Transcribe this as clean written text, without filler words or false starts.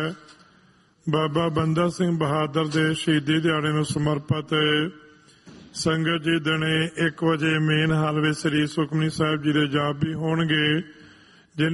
ਬਾਬਾ ਬੰਦਾ ਸਿੰਘ ਬਹਾਦਰ ਦੇ ਸ਼ਹੀਦੀ ਦਿਹਾੜੇ ਨੂੰ ਸਮਰਪਿਤ ਸੰਗਤ ਜੀ ਦਿਨੇ 1 ਵਜੇ ਮੇਨ ਹਾਲ ਵਿੱਚ ਸ੍ਰੀ ਸੁਖਮਨੀ ਸਾਹਿਬ ਜੀ ਦੇ ਜਾਪ ਵੀ ਹੋਣਗੇ।